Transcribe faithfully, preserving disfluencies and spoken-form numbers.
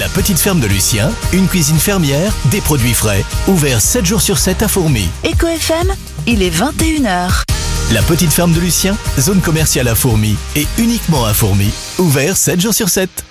petite ferme de Lucien, une cuisine fermière, des produits frais. Ouvert sept jours sur sept à Fourmies. Eco F M, il est vingt et une heures. La petite ferme de Lucien, zone commerciale à Fourmies et uniquement à Fourmies. Ouvert sept jours sur sept.